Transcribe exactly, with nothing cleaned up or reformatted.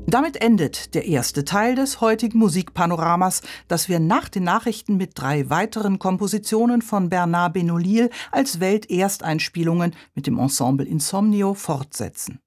Damit endet der erste Teil des heutigen Musikpanoramas, das wir nach den Nachrichten mit drei weiteren Kompositionen von Bernard Benoliel als Weltersteinspielungen mit dem Ensemble Insomnio fortsetzen.